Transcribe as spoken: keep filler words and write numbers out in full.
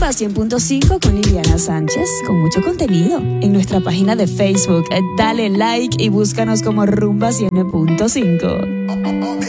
Rumba cien punto cinco con Liliana Sánchez, con mucho contenido. En nuestra página de Facebook, dale like y búscanos como Rumba cien punto cinco.